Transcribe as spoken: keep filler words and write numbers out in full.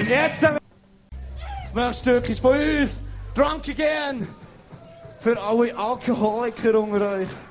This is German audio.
Jetzt, das nächste Stück ist von uns. Drunk Again. Für alle Alkoholiker unter euch.